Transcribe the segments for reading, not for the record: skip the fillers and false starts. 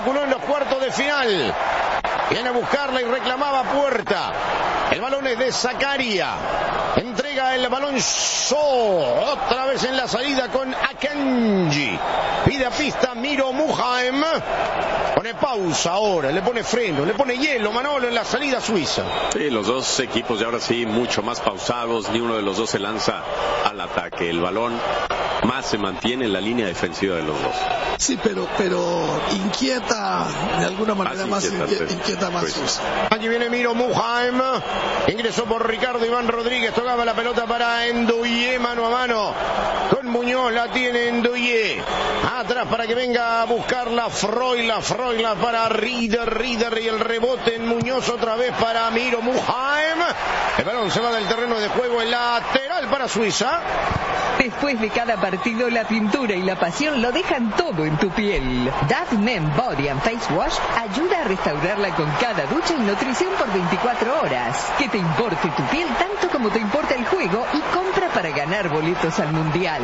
matriculó en los cuartos de final. Viene a buscarla y reclamaba Puerta. El balón es de Zakaria. Entrega el balón otra vez en la salida con Akanji. Pide a pista Miro Mujaem. Pone pausa ahora, le pone freno, le pone hielo Manolo en la salida suiza. Sí, los dos equipos ya ahora sí mucho más pausados. Ni uno de los dos se lanza al ataque. El balón más se mantiene en la línea defensiva de los dos. Sí, pero inquieta de alguna manera, inquieta más. Pues. Aquí viene Miro Mujaem. Ingresó por Ricardo Iván Rodríguez. Tocaba la pelota para Ndoye, mano a mano con Muñoz. La tiene Ndoye. Atrás para que venga a buscarla Froila para Rieder y el rebote en Muñoz otra vez para Miro Mujaem. El balón se va del terreno de juego, el lateral para Suiza. Después de cada partido, la pintura y la pasión lo dejan todo en tu piel. Dove Men Body and Face Wash ayuda a restaurarla con cada ducha y nutrición por 24 horas. Que te importe tu piel tanto como te importa el juego y compra para ganar boletos al Mundial.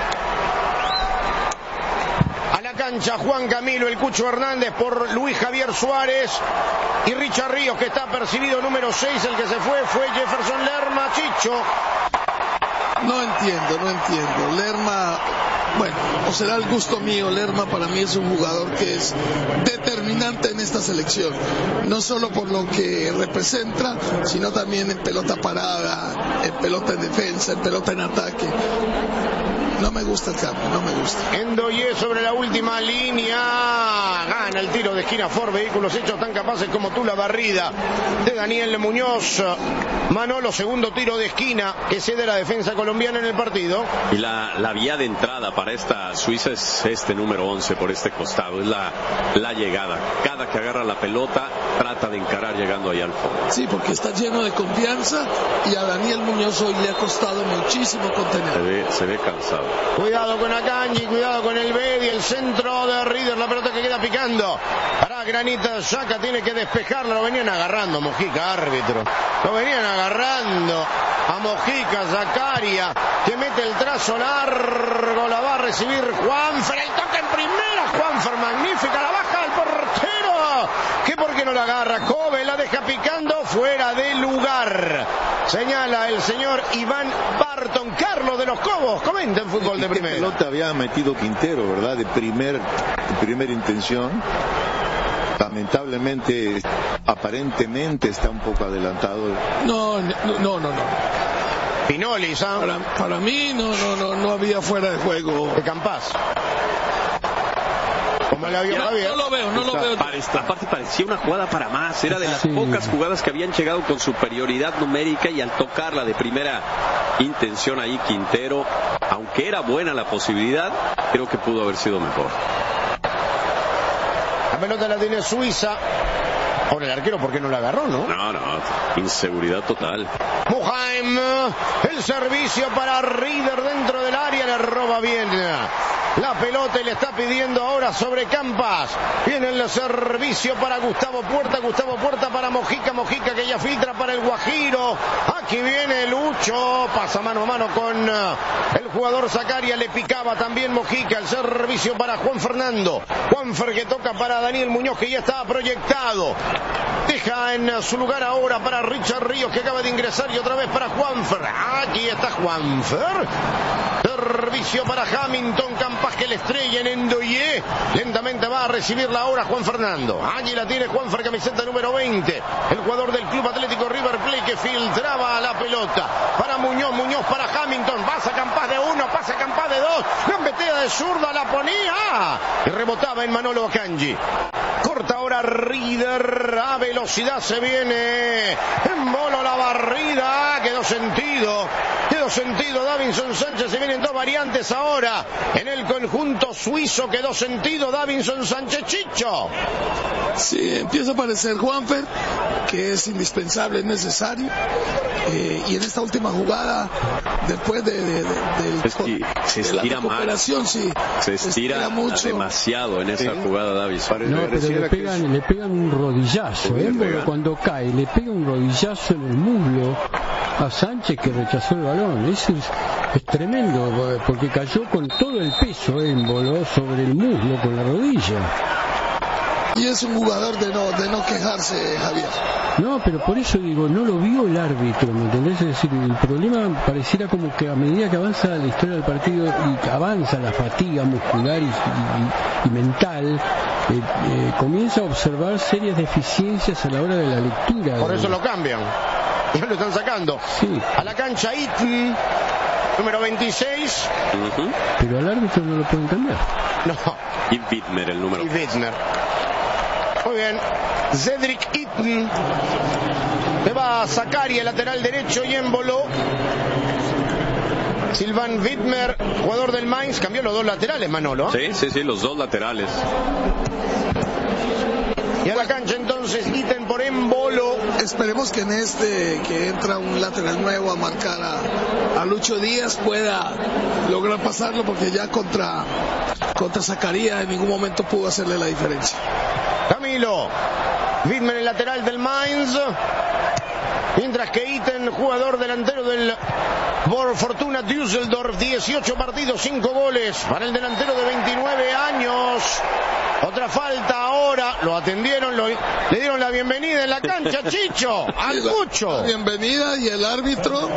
A la cancha Juan Camilo El Cucho Hernández por Luis Javier Suárez y Richard Ríos, que está apercibido número 6. El que se fue Jefferson Lerma. Chicho. No entiendo. Lerma, bueno, o será el gusto mío, Lerma para mí es un jugador que es determinante en esta selección. No solo por lo que representa, sino también en pelota parada, en pelota en defensa, en pelota en ataque. No me gusta el cambio, no me gusta. Ndoye sobre la última línea. Gana el tiro de esquina Ford Vehículos Hechos tan capaces como tú. La barrida de Daniel Muñoz. Manolo, segundo tiro de esquina que cede la defensa colombiana en el partido. Y la vía de entrada para esta Suiza es este número 11 por este costado. Es la llegada. Cada que agarra la pelota trata de encarar llegando ahí al fondo. Sí, porque está lleno de confianza y a Daniel Muñoz hoy le ha costado muchísimo contener. Se ve cansado. Cuidado con Akanji, cuidado con el Bedi, el centro de Rieder, la pelota que queda picando. Para Granita Xhaka, tiene que despejarla, lo venían agarrando Mojica, árbitro. Lo venían agarrando a Mojica, Zakaria, que mete el trazo largo, la va a recibir Juanfer, el toque en primera, Juanfer, magnífica, la baja al portero, que por qué no la agarra, Kobe la deja picando, fuera de lugar. Señala el señor Iván Barton. Carlos de los Cobos, comenta en Fútbol de Primera. ¿Qué pelota había metido Quintero, verdad? De primera intención. Lamentablemente, aparentemente está un poco adelantado. No. Pinoli, ¿sabes? Para mí no había fuera de juego. De Campas. Como la vio Javier. No lo veo. Aparte parecía una jugada para más. Era de las pocas jugadas que habían llegado con superioridad numérica, y al tocarla de primera intención ahí Quintero, aunque era buena la posibilidad, creo que pudo haber sido mejor. La pelota la tiene Suiza. Ahora el arquero, ¿por qué no la agarró, no? No, inseguridad total. Mujaem, el servicio para Rieder dentro del área, le roba bien la pelota y le está pidiendo ahora sobre Campas. Viene el servicio para Gustavo Puerta para Mojica que ya filtra para el Guajiro. Aquí viene Lucho, pasa mano a mano con el jugador Zakaria, le picaba también Mojica. El servicio para Juan Fernando. Juanfer, que toca para Daniel Muñoz, que ya estaba proyectado. Deja en su lugar ahora para Richard Ríos, que acaba de ingresar, y otra vez para Juanfer. Aquí está Juanfer. Servicio para Hamilton, Campas que le estrella en Ndoye. Lentamente va a recibirla ahora Juan Fernando. Allí la tiene Juanfer, camiseta número 20. El jugador del Club Atlético River Plate, que filtraba la pelota para Muñoz para Hamilton. Pasa Campas de 1, pasa Campas de 2. Gambetea de zurda, la ponía. Y rebotaba en Manolo Akanji. Corta ahora Rieder. A velocidad se viene. En bolo la barrida. Quedó sentido. Davinson Sánchez. Se vienen dos variantes ahora en el conjunto suizo. Quedó sentido Davinson Sánchez. Chicho. Sí, empieza a aparecer Juanfer, que es indispensable, es necesario. Y en esta última jugada, después de la recuperación, se estira mucho, demasiado en esa jugada Davinson. No, pero le pegan un rodillazo, porque cuando cae le pega un rodillazo en el muslo a Sánchez, que rechazó el balón. Eso es tremendo, porque cayó con todo el peso Émbolo sobre el muslo con la rodilla. Y es un jugador de no quejarse, Javier. No, pero por eso digo, no lo vio el árbitro, ¿me entendés? Es decir, el problema pareciera como que a medida que avanza la historia del partido y que avanza la fatiga muscular y mental, comienza a observar serias deficiencias a la hora de la lectura. Por eso lo cambian. Ya lo están sacando. Sí. A la cancha Itten, número 26. Pero al árbitro no lo pueden cambiar. No. Y Widmer, el número. Y Widmer. Muy bien. Cedric Itten. Le va a sacar y el lateral derecho y Embolo. Sylvain Widmer, jugador del Mainz, cambió los dos laterales, Manolo. Sí, los dos laterales. Y a la cancha entonces Itten por Embolo. Esperemos que en que entra un lateral nuevo a marcar a Lucho Díaz pueda lograr pasarlo, porque ya contra Zacarías en ningún momento pudo hacerle la diferencia. Camilo Widmer, el lateral del Mainz, mientras que Itten, jugador delantero del Fortuna Düsseldorf, 18 partidos, 5 goles para el delantero de 29 años. Otra falta ahora, lo atendieron, le dieron la bienvenida en la cancha, Chicho, al Cucho. La bienvenida, y el árbitro,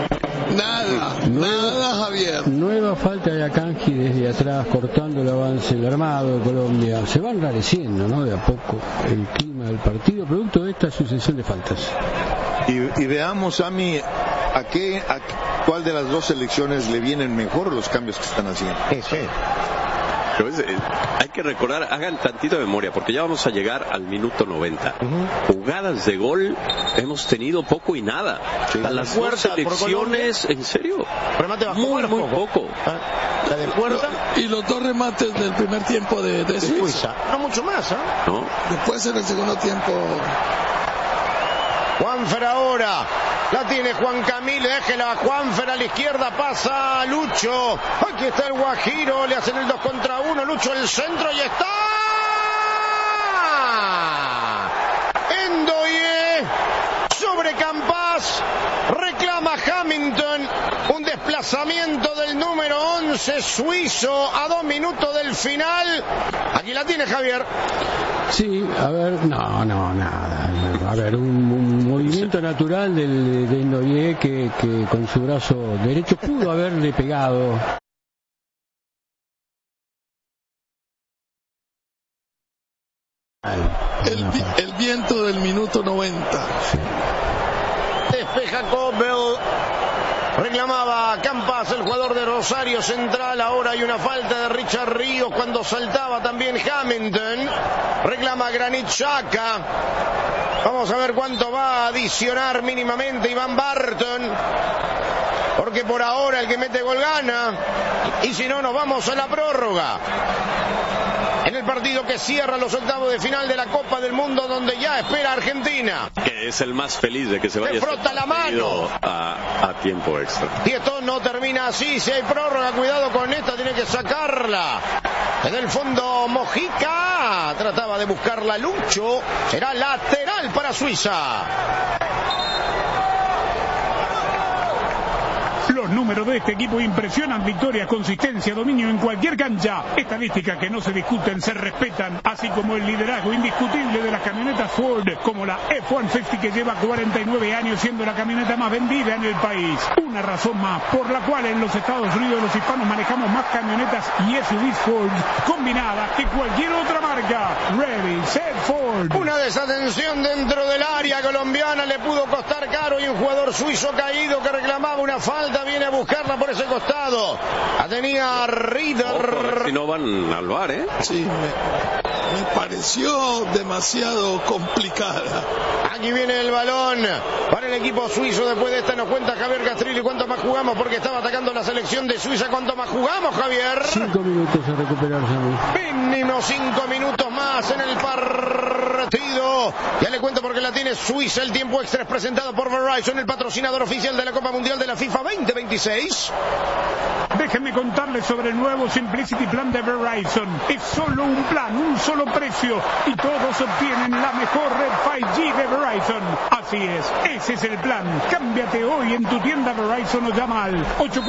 nada, Javier. Nueva falta de Akanji desde atrás, cortando el avance del armado de Colombia. Se va enrareciendo, ¿no?, de a poco el clima del partido, producto de esta sucesión de faltas. Y veamos, Ami, ¿cuál de las dos selecciones le vienen mejor los cambios que están haciendo? Sí. Pero hay que recordar, hagan tantito de memoria, porque ya vamos a llegar al minuto 90. Jugadas de gol hemos tenido poco y nada. Sí. Las dos selecciones, ¿en serio? Remate bajo, muy poco. La de Puerta y los dos remates del primer tiempo de Suiza. No mucho más, ¿eh? ¿No? Después en el segundo tiempo. Juanfer ahora. La tiene Juan Camilo, déjela a Juanfer a la izquierda, pasa a Lucho. Aquí está el Guajiro, le hacen el 2 contra 1, Lucho el centro y está. Endoye sobre Campas, reclama Hamilton, un desplazamiento del número 11 suizo a 2 minutos del final. Aquí la tiene Javier. Sí, a ver, nada. A ver, un movimiento natural de Endoye que con su brazo derecho pudo haberle pegado. El viento del minuto 90. Sí. Despeja Cobel. Reclamaba Campas, el jugador de Rosario Central. Ahora hay una falta de Richard Ríos cuando saltaba también Hamilton. Reclama Granit Xhaka. Vamos a ver cuánto va a adicionar mínimamente Iván Barton, porque por ahora el que mete gol gana, y si no nos vamos a la prórroga. En el partido que cierra los octavos de final de la Copa del Mundo, donde ya espera Argentina. Que es el más feliz de que se vaya. Se frota la mano a tiempo extra. Y esto no termina así. Si hay prórroga, cuidado con esta, tiene que sacarla. En el fondo, Mojica trataba de buscarla Lucho. Será lateral para Suiza. Los números de este equipo impresionan: victoria, consistencia, dominio en cualquier cancha. Estadísticas que no se discuten, se respetan, así como el liderazgo indiscutible de las camionetas Ford, como la F-150, que lleva 49 años siendo la camioneta más vendida en el país. Una razón más por la cual en los Estados Unidos los hispanos manejamos más camionetas y SUVs Ford combinadas que cualquier otra marca. Ready, set, Ford. Una desatención dentro del área colombiana le pudo costar caro, y un jugador suizo caído que reclamaba una falta viene a buscarla por ese costado. La tenía Rieder. Si no van al VAR, ¿eh? Sí, me pareció demasiado complicada. Aquí viene el balón para el equipo suizo. Después de esta nos cuenta Javier Castrilli cuánto más jugamos, porque estaba atacando la selección de Suiza. ¿Cuánto más jugamos, Javier? 5 minutos a recuperarse. Mínimo 5 minutos más en el partido. Ya le cuento porque la tiene Suiza. El tiempo extra es presentado por Verizon, el patrocinador oficial de la Copa Mundial de la FIFA 2026. Déjenme contarles sobre el nuevo Simplicity Plan de Verizon. Es solo un plan, un solo precio y todos obtienen la mejor red 5G de Verizon. Así es, ese es el plan. Cámbiate hoy en tu tienda Verizon o llama al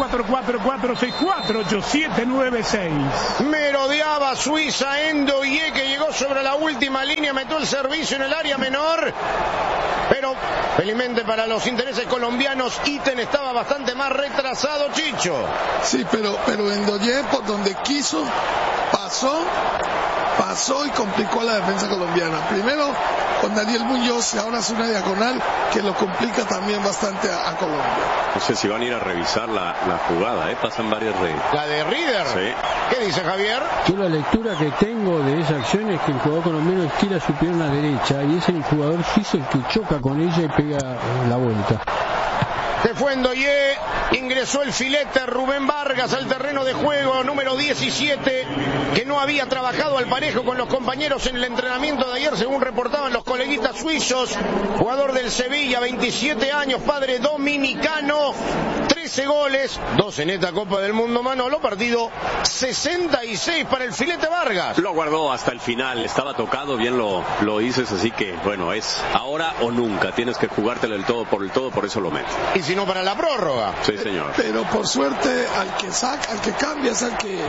844-464-8796. Merodeaba Suiza, Ndoye, que llegó sobre la última línea, metió el servicio en el área menor, pero felizmente para los intereses colombianos, Itten estaba bastante más retrasado, Chicho. Sí, pero Ndoye, por donde quiso, pasó y complicó a la defensa colombiana. Primero con Daniel Muñoz y ahora hace una diagonal que lo complica también bastante a Colombia. No sé si van a ir a revisar la jugada, pasan varias de... La de Rieder. Sí. ¿Qué dice Javier? Yo la lectura que tengo de esa acción es que el jugador colombiano estira su pierna derecha y es el jugador suizo el que choca con ella y pega la vuelta. Se fue Ndoye, ingresó el filete Rubén Vargas al terreno de juego, número 17, que no había trabajado al parejo con los compañeros en el entrenamiento de ayer, según reportaban los coleguitas suizos. Jugador del Sevilla, 27 años, padre dominicano, 13 goles, 2 en esta Copa del Mundo, Manolo. Partido 66 para el filete Vargas. Lo guardó hasta el final, estaba tocado, bien lo dices, así que bueno, es ahora o nunca, tienes que jugártelo del todo, por eso lo metes. Y si no, para la prórroga. Sí, señor. Pero por suerte, al que cambia es al que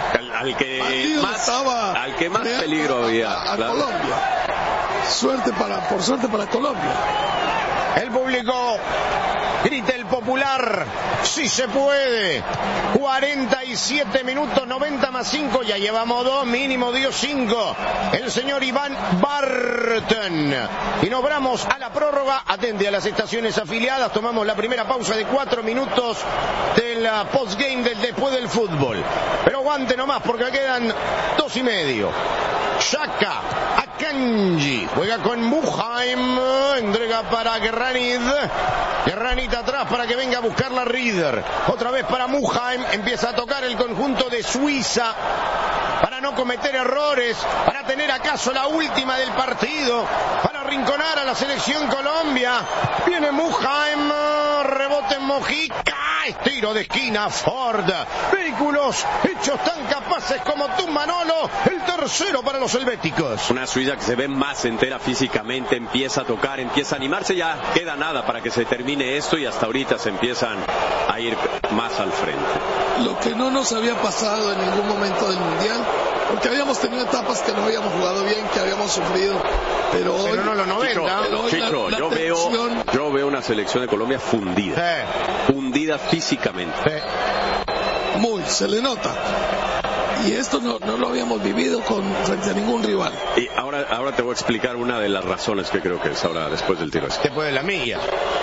más peligro había. A claro. Colombia. Por suerte para Colombia. El público grita el popular, si se puede. 47 minutos, 90 más 5, ya llevamos 2, mínimo dio 5. El señor Iván Barton. Y nos vamos a la prórroga. Atente a las estaciones afiliadas. Tomamos la primera pausa de 4 minutos del postgame del después del fútbol. Pero aguante nomás porque quedan 2 y medio. Xhaka, Akanji, juega con Muheim, entrega para Granit atrás para que venga a buscar la Rieder, otra vez para Muheim, empieza a tocar el conjunto de Suiza, para no cometer errores, para tener acaso la última del partido, para arrinconar a la selección Colombia. Viene Muheim, rebote en Mojica, tiro de esquina, Ford, vehículos hechos tan capaces como tú, Manolo, el tercero para los helvéticos. Una Suiza que se ve más entera físicamente, empieza a tocar, empieza a animarse, ya queda nada para que se termine esto y hasta ahorita se empiezan a ir más al frente. Lo que no nos había pasado en ningún momento del Mundial, porque habíamos tenido etapas que no habíamos jugado bien, que habíamos sufrido, pero hoy... Pero no los 90. Chicho, yo veo una selección de Colombia fundida. Fundida físicamente. Se le nota. Y esto no lo habíamos vivido frente a ningún rival. Y ahora te voy a explicar una de las razones que creo que es ahora después del tiro. Después de la milla.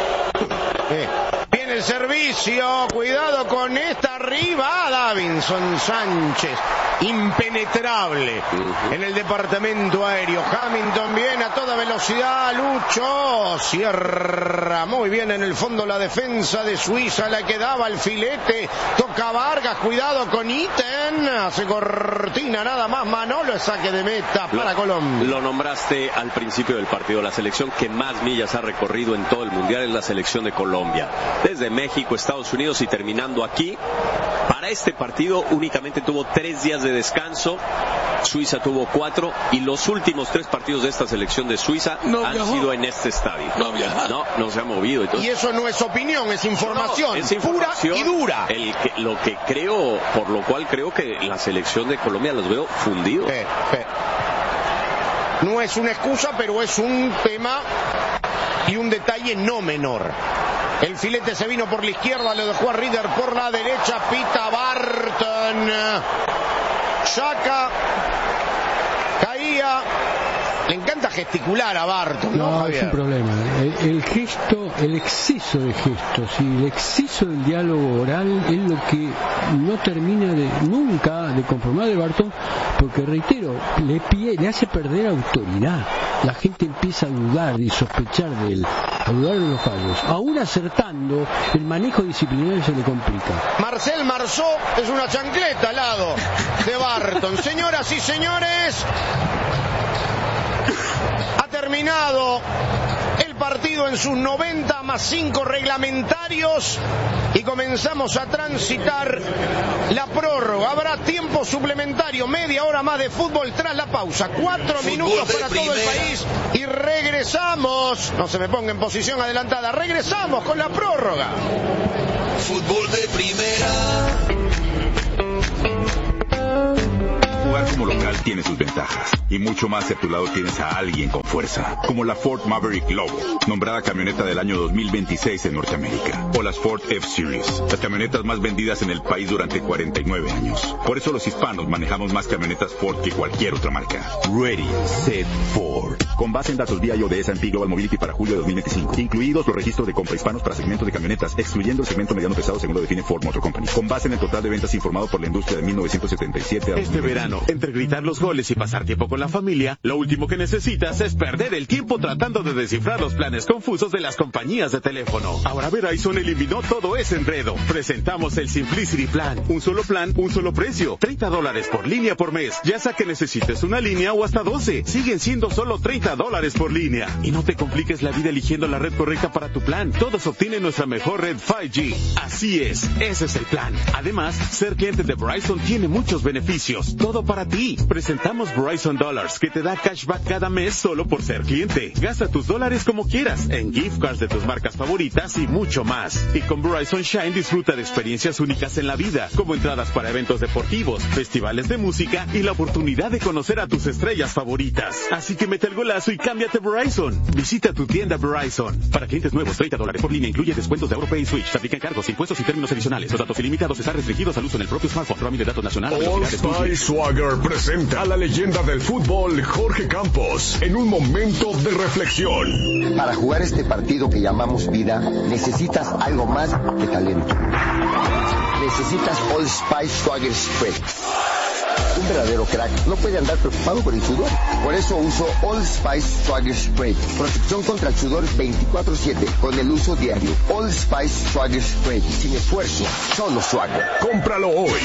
Viene el servicio, cuidado con esta arriba, Davinson Sánchez, impenetrable en el departamento aéreo. Hamilton viene a toda velocidad, Lucho cierra muy bien en el fondo la defensa de Suiza, la que daba el filete, toca Vargas, cuidado con Itten, hace cortina nada más, Manolo, saque de meta para Colombia. Lo nombraste al principio del partido, la selección que más millas ha recorrido en todo el mundial es la selección de Colombia, desde México, Estados Unidos y terminando aquí. Para este partido únicamente tuvo 3 días de descanso, Suiza tuvo 4 y los últimos 3 partidos de esta selección de Suiza han sido en este estadio. No se ha movido. Entonces, y eso no es opinión, es información, es información pura y dura. Lo que creo, por lo cual creo que la selección de Colombia los veo fundidos. No es una excusa, pero es un tema y un detalle no menor. El filete se vino por la izquierda, le dejó a Rieder por la derecha, pita Barton. Xhaka caía. Le encanta gesticular a Barton, ¿no, Javier? Es un problema. El gesto, el exceso de gestos y el exceso del diálogo oral es lo que no termina nunca de conformar de Barton, porque reitero, le hace perder autoridad. La gente empieza a dudar y sospechar de él, a dudar de los fallos. Aún acertando, el manejo disciplinario se le complica. Marcel Marceau es una chancleta al lado de Barton. Señoras y señores, ha terminado el partido. partido en sus 90 más 5 reglamentarios y comenzamos a transitar la prórroga. Habrá tiempo suplementario, media hora más de fútbol tras la pausa. 4 minutos para todo el país y regresamos. No se me ponga en posición adelantada. Regresamos con la prórroga. Fútbol de primera. Jugar como local tiene sus ventajas y mucho más si a tu lado tienes a alguien con fuerza, como la Ford Maverick Lobo, nombrada camioneta del año 2026 en Norteamérica, o las Ford F-Series, las camionetas más vendidas en el país durante 49 años. Por eso los hispanos manejamos más camionetas Ford que cualquier otra marca. Ready, Set, Ford. Con base en datos VIO de S&P Global Mobility para julio de 2025, incluidos los registros de compra hispanos para segmentos de camionetas, excluyendo el segmento mediano pesado según lo define Ford Motor Company. Con base en el total de ventas informado por la industria de 1977 a este verano, entre gritar los goles y pasar tiempo con la familia, lo último que necesitas es perder el tiempo tratando de descifrar los planes confusos de las compañías de teléfono. Ahora Verizon eliminó todo ese enredo. Presentamos el Simplicity Plan. Un solo plan, un solo precio. $30 por línea por mes. Ya sea que necesites una línea o hasta 12. Siguen siendo solo $30 por línea. Y no te compliques la vida eligiendo la red correcta para tu plan. Todos obtienen nuestra mejor red 5G. Así es, ese es el plan. Además, ser cliente de Verizon tiene muchos beneficios. Todo para ti. Presentamos Verizon Dollars, que te da cashback cada mes solo por ser cliente. Gasta tus dólares como quieras, en gift cards de tus marcas favoritas y mucho más. Y con Verizon Shine disfruta de experiencias únicas en la vida, como entradas para eventos deportivos, festivales de música y la oportunidad de conocer a tus estrellas favoritas. Así que mete el golazo y cámbiate a Verizon. Visita tu tienda Verizon. Para clientes nuevos, $30 por línea incluye descuentos de AuroPay y Switch. Se aplican cargos, impuestos y términos adicionales. Los datos ilimitados están restringidos al uso en el propio smartphone. Roaming de datos nacional. Old Spice Swagger presenta a la leyenda del fútbol, Jorge Campos, en un momento de reflexión. Para jugar este partido que llamamos vida, necesitas algo más que talento. Necesitas Old Spice Swagger Spray. Un verdadero crack no puede andar preocupado por el sudor. Por eso uso Old Spice Swagger Spray. Protección contra el sudor 24/7 con el uso diario. Old Spice Swagger Spray. Sin esfuerzo, solo Swagger. Cómpralo hoy.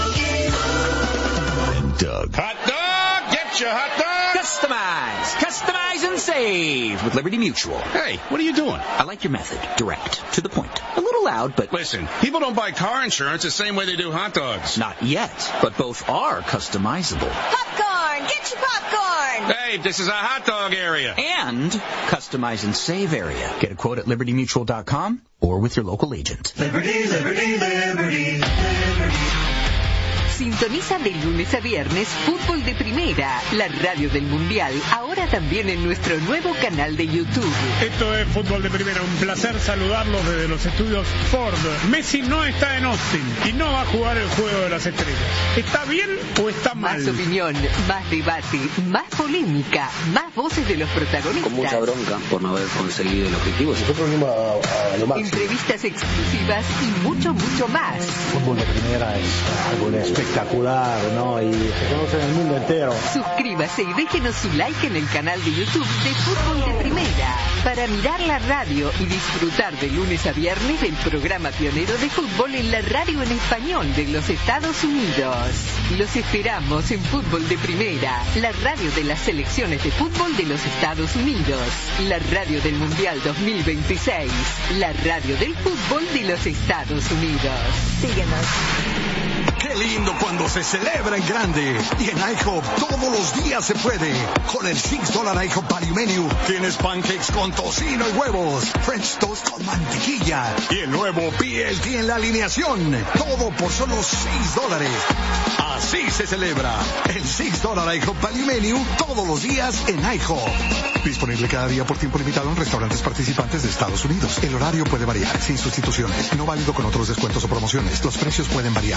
Doug. Hot dog! Get your hot dog! Customize and save with Liberty Mutual. Hey, what are you doing? I like your method. Direct. To the point. A little loud, but... Listen, people don't buy car insurance the same way they do hot dogs. Not yet, but both are customizable. Popcorn! Get your popcorn! Hey, this is a hot dog area. And customize and save area. Get a quote at libertymutual.com or with your local agent. Liberty, liberty, liberty, liberty. Sintoniza de lunes a viernes Fútbol de Primera, la radio del Mundial, ahora también en nuestro nuevo canal de YouTube. Esto es Fútbol de Primera, un placer saludarlos desde los estudios Ford. Messi no está en Austin y no va a jugar el Juego de las Estrellas. ¿Está bien o está mal? Más opinión, más debate, más polémica, más voces de los protagonistas. Con mucha bronca por no haber conseguido el objetivo. Nosotros venimos a lo máximo. Entrevistas exclusivas y mucho, mucho más. Fútbol de Primera es algo espectacular, ¿no? Y se conoce en el mundo entero. Suscríbase y déjenos su like en el canal de YouTube de Fútbol de Primera para mirar la radio y disfrutar de lunes a viernes del programa pionero de fútbol en la radio en español de los Estados Unidos. Los esperamos en Fútbol de Primera, la radio de las selecciones de fútbol de los Estados Unidos, la radio del Mundial 2026, la radio del fútbol de los Estados Unidos. Síguenos. Qué lindo cuando se celebra en grande. Y en IHOP todos los días se puede. Con el $6 IHOP Value Menu tienes pancakes con tocino y huevos, French toast con mantequilla y el nuevo BLT en la alineación. Todo por solo $6. Así se celebra el $6 IHOP Value Menu todos los días en IHOP. Disponible cada día por tiempo limitado en restaurantes participantes de Estados Unidos. El horario puede variar, sin sustituciones. No válido con otros descuentos o promociones. Los precios pueden variar.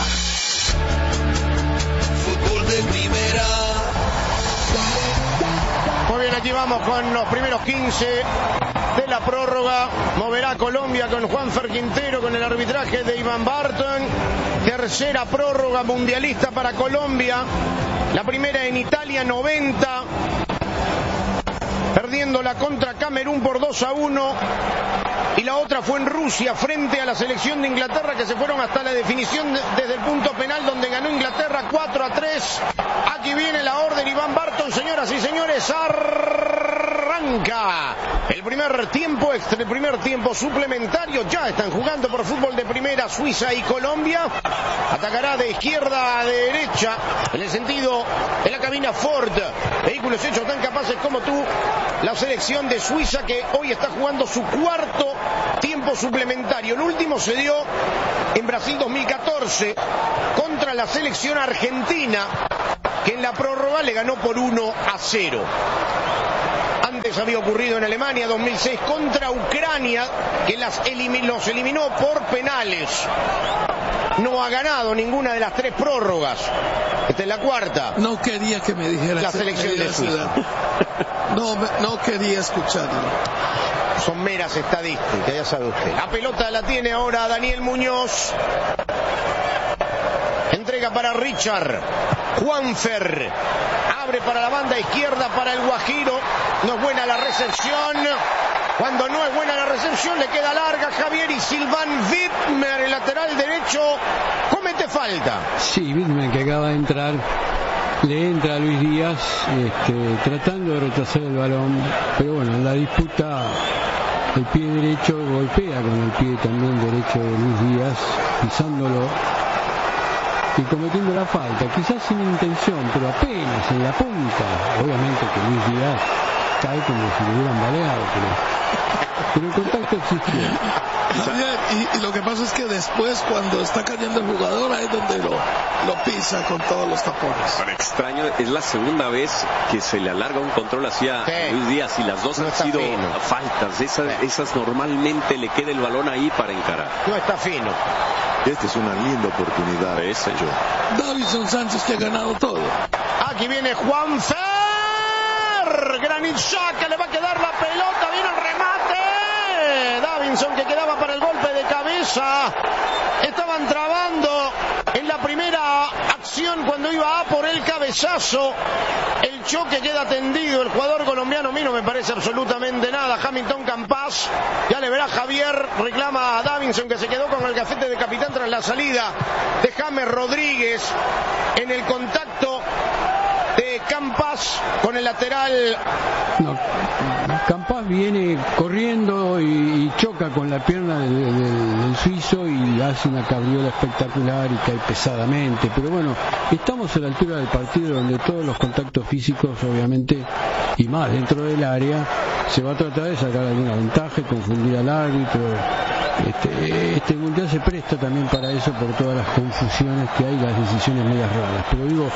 Fútbol de Primera. Muy bien, aquí vamos con los primeros 15 de la prórroga. Moverá Colombia con Juanfer Quintero con el arbitraje de Iván Barton. Tercera prórroga mundialista para Colombia. La primera en Italia, 90. Perdiéndola contra Camerún por 2-1. Y la otra fue en Rusia frente a la selección de Inglaterra, que se fueron hasta la definición desde el punto penal, donde ganó Inglaterra 4-3. Aquí viene la orden, Iván Barton, señoras y señores, arranca El primer tiempo extra, el primer tiempo suplementario. Ya están jugando por fútbol de primera Suiza y Colombia. Atacará de izquierda a derecha en el sentido de la cabina Ford. Vehículos hechos tan capaces como tú. La selección de Suiza, que hoy está jugando su cuarto tiempo suplementario. El último se dio en Brasil 2014 contra la selección argentina, que en la prórroga le ganó por 1-0. Antes había ocurrido en Alemania 2006 contra Ucrania, que los eliminó por penales. No ha ganado ninguna de las 3 prórrogas. Esta es la cuarta. No quería que me dijera la selección de Suiza. No quería escucharlo. Son meras estadísticas, ya sabe usted. La pelota la tiene ahora Daniel Muñoz. Entrega para Richard. Juanfer. Abre para la banda izquierda para el Guajiro. No es buena la recepción. Cuando no es buena la recepción le queda larga Javier, y Silvan Wittmer, el lateral derecho, comete falta. Sí, Wittmer, que acaba de entrar, le entra a Luis Díaz tratando de retrasar el balón, pero bueno, en la disputa el pie derecho golpea con el pie también derecho de Luis Díaz, pisándolo y cometiendo la falta, quizás sin intención, pero apenas en la punta. Obviamente que Luis Díaz cae como si le hubieran baleado, pero el contacto existió. Y lo que pasa es que después, cuando está cayendo el jugador, ahí es donde lo pisa con todos los tapones. Tan extraño, es la segunda vez que se le alarga un control hacia Luis Díaz, y las dos han sido faltas. Esas normalmente le queda el balón ahí para encarar. No está fino. Esta es una linda oportunidad. Davinson Sánchez, que ha ganado todo. Aquí viene Juanfer. Granit Xhaka, le va a quedar la pelota. Viene el remate. Davinson, que quedaba para el golpe de cabeza. Estaban trabando en la primera acción cuando iba a por el cabezazo. El choque queda tendido. El jugador colombiano, a mí no me parece absolutamente nada. Hamilton Campas, ya le verá Javier. Reclama a Davinson, que se quedó con el gafete de capitán tras la salida de James Rodríguez. En el contacto de Campas con el lateral. No, Campas viene corriendo y choca con la pierna del suizo y hace una cabriola espectacular y cae pesadamente. Pero bueno, estamos a la altura del partido donde todos los contactos físicos, obviamente, y más dentro del área, se va a tratar de sacar alguna ventaja y confundir al árbitro. Este mundial se presta también para eso, por todas las confusiones que hay, las decisiones medias raras. Pero digo,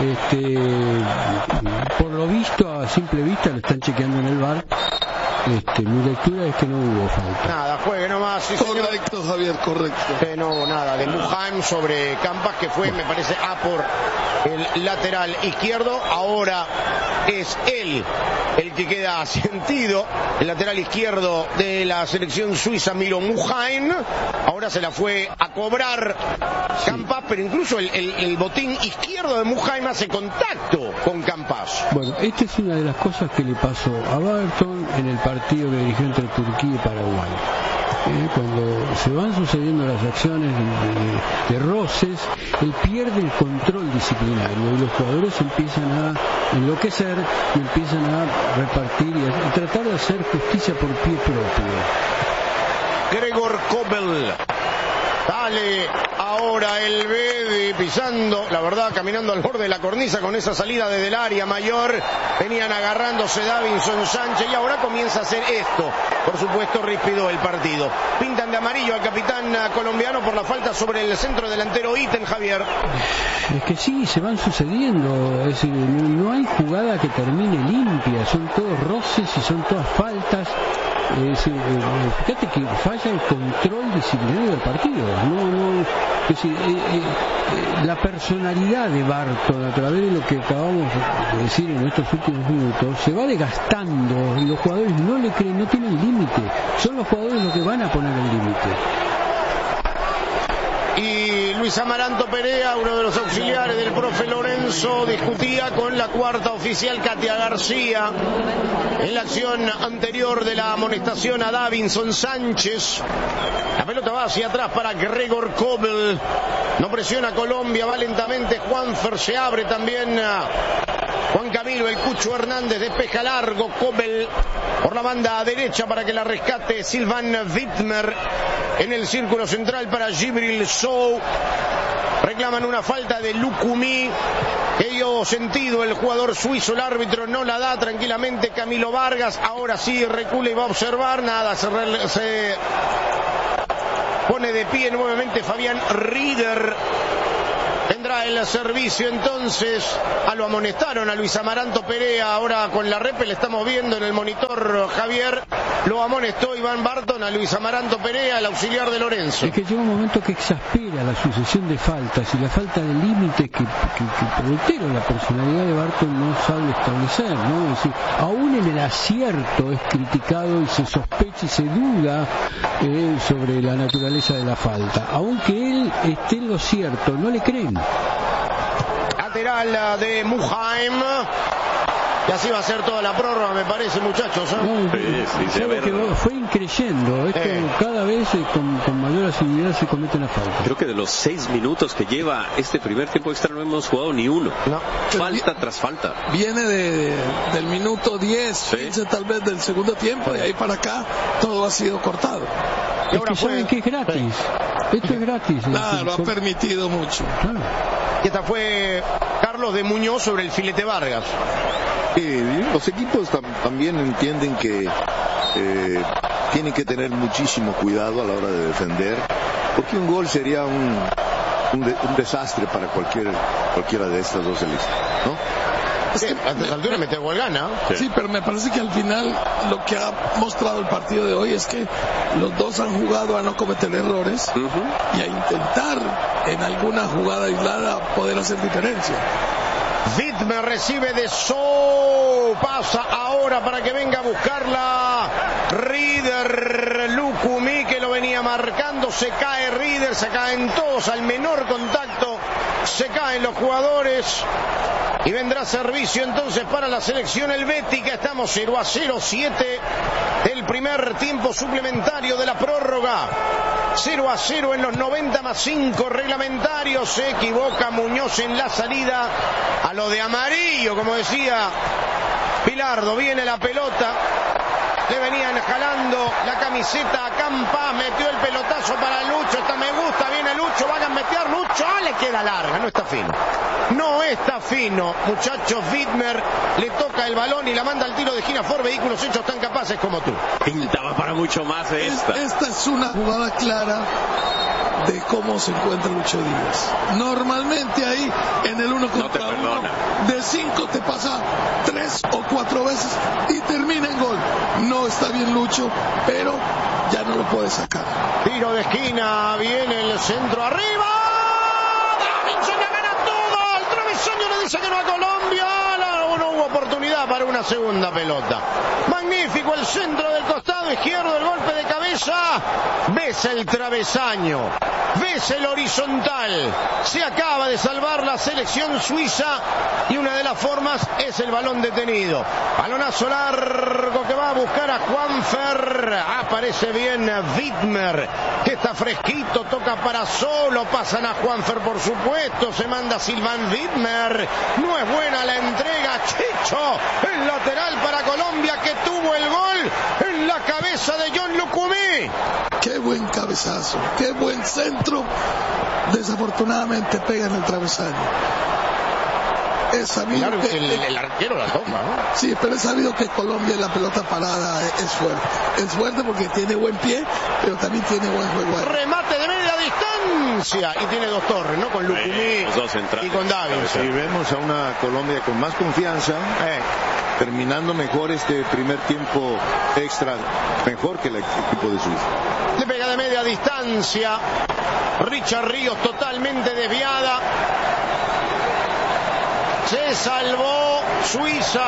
por lo visto, a simple vista, lo están chequeando en el VAR. Mi lectura es que no hubo falta. Nada, juegue nomás. Sí, correcto, Javier, correcto. No hubo nada de Muheim sobre Campas, que fue, me parece, a por el lateral izquierdo. Ahora es él el que queda sentido, el lateral izquierdo de la selección suiza, Miro Muheim. Ahora se la fue a cobrar Campas, pero incluso el botín izquierdo de Muheim hace contacto con Campas. Bueno, esta es una de las cosas que le pasó a Barton en el partido que dirigió entre Turquía y Paraguay. Cuando se van sucediendo las acciones de roces, él pierde el control disciplinario y los jugadores empiezan a enloquecer y empiezan a repartir y a tratar de hacer justicia por pie propio. Gregor Kobel. Dale ahora el Bedi pisando, la verdad, caminando al borde de la cornisa con esa salida desde el área mayor. Venían agarrándose Davinson Sánchez y ahora comienza a hacer esto. Por supuesto, ríspido el partido. Pintan de amarillo al capitán colombiano por la falta sobre el centro delantero Itten, Javier. Es que sí, se van sucediendo. Es decir, no hay jugada que termine limpia. Son todos roces y son todas faltas. Fíjate que falla el control disciplinario del partido. Es decir, la personalidad de Barton, a través de lo que acabamos de decir en estos últimos minutos, se va desgastando y los jugadores no le creen, no tienen límite. Son los jugadores los que van a poner el límite. Y Luis Amaranto Perea, uno de los auxiliares del profe Lorenzo, discutía con la cuarta oficial Katia García en la acción anterior de la amonestación a Davinson Sánchez. La pelota va hacia atrás para Gregor Kobel. No presiona Colombia, va lentamente Juanfer, se abre también Juan Camilo, el Cucho Hernández despeja largo. Kobel por la banda derecha para que la rescate Sylvain Wittmer. En el círculo central para Gibril Sou. Reclaman una falta de Lukumi, que dio sentido el jugador suizo. El árbitro no la da. Tranquilamente Camilo Vargas. Ahora sí recula y va a observar. Nada, se pone de pie nuevamente Fabián Rieder. Tendrá el servicio entonces. Lo amonestaron a Luis Amaranto Perea. Ahora con la repe le estamos viendo en el monitor, Javier. Lo amonestó Iván Barton a Luis Amaranto Perea, el auxiliar de Lorenzo. Es que llega un momento que exaspera la sucesión de faltas y la falta de límites que reitero, la personalidad de Barton no sabe establecer, ¿no? Es decir, aún en el acierto es criticado y se sospecha y se duda sobre la naturaleza de la falta. Aunque él esté en lo cierto, no le creen. Lateral de Muheim. Y así va a ser toda la prórroga, me parece, muchachos. Fue increyendo. Cada vez con mayor asiduidad se comete una falta. Creo que de los 6 minutos que lleva este primer tiempo extra no hemos jugado ni uno. No. Falta tras falta. Viene del minuto 10, 15 tal vez del segundo tiempo, y ahí para acá todo ha sido cortado. Y ahora saben que es gratis. Esto es gratis. Claro, ha permitido mucho. Claro. Y esta fue Carlos de Muñoz sobre el filete Vargas. Los equipos también entienden que tienen que tener muchísimo cuidado a la hora de defender, porque un gol sería un desastre para cualquiera de estas dos selecciones, ¿no? Es que a esta altura meter gol gana. Sí, pero me parece que al final lo que ha mostrado el partido de hoy es que los dos han jugado a no cometer errores y a intentar en alguna jugada aislada poder hacer diferencia. Wittmer recibe de Sou, pasa ahora para que venga a buscarla Rieder. Lukumi, que lo venía marcando, se cae Rieder, se caen todos al menor contacto, se caen los jugadores y vendrá servicio entonces para la selección helvética. Estamos 0-0, 7 del primer tiempo suplementario de la prórroga. 0-0 en los 90 más 5 reglamentarios. Se equivoca Muñoz en la salida a lo de amarillo, como decía Pilardo. Viene la pelota, le venían jalando la camiseta a Campas, metió el pelotazo para Lucho. Esta me gusta, viene Lucho, van a meter Lucho. Le queda larga, no está fino. No está fino, muchachos. Wittmer le toca el balón y la manda al tiro de esquina. Ford Vehículos hechos tan capaces como tú. Pintaba para mucho más esta. Esta es una jugada clara de cómo se encuentra Lucho Díaz. Normalmente ahí en el 1 contra 1 de 5 te pasa 3 o 4 veces y termina en gol. No está bien Lucho, pero ya no lo puede sacar. Tiro de esquina, viene el centro arriba. Davinson le gana todo. El travesaño le dice que no a Colombia. No hubo oportunidad para una segunda pelota. Magnífico el centro del costado izquierdo, el golpe de cabeza. Ves el travesaño, ves el horizontal. Se acaba de salvar la selección suiza y una de las formas es el balón detenido. Balonazo largo que va a buscar a Juanfer. Aparece bien Wittmer, que está fresquito, toca para solo. Pasan a Juanfer, por supuesto. Se manda Sylvain Wittmer. No es buena la entrega. Chicho, el lateral para Colombia, que tuvo el gol en la cabeza de John Lukumi. Qué buen cabezazo, qué buen centro. Desafortunadamente pega en el travesaño. Es sabido el arquero la toma, ¿no? Sí, pero es sabido que Colombia en la pelota parada es fuerte. Es fuerte porque tiene buen pie, pero también tiene buen juego. Remate de media distancia y tiene dos torres, ¿no? Con Lukumi y con Davinson. Y vemos a una Colombia con más confianza, terminando mejor este primer tiempo extra, mejor que el equipo de Suiza. Le pega de media distancia. Richard Ríos totalmente desviada. Se salvó Suiza.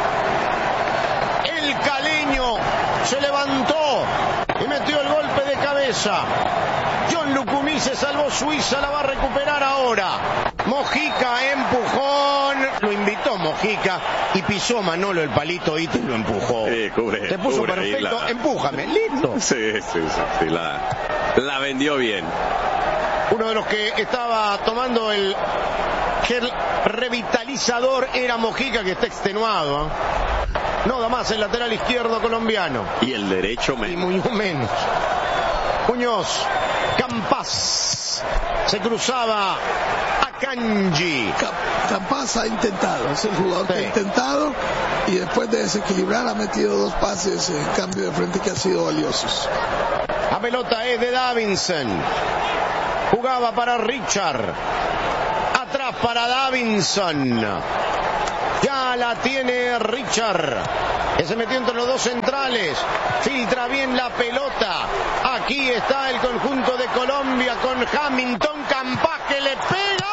El caleño se levantó y metió el golpe de cabeza. John Lukumi se salvó. Suiza la va a recuperar ahora. Mojica, empujón. Lo invitó Mojica y pisó Manolo el palito y te lo empujó. Te puso perfecto. Empújame. Listo. Sí. La vendió bien. Uno de los que estaba tomando el gel revitalizador era Mojica, que está extenuado. No da más el lateral izquierdo colombiano. Y el derecho menos. Y Muñoz menos. Muñoz, Campas, se cruzaba a Kanji. Campas ha intentado, es el jugador que ha intentado, y después de desequilibrar ha metido 2 pases en cambio de frente que han sido valiosos. La pelota es de Davinson. Jugaba para Richard. Atrás para Davinson. Ya la tiene Richard, que se metió entre los dos centrales. Filtra bien la pelota. Aquí está el conjunto de Colombia con Hamilton. Campas que le pega.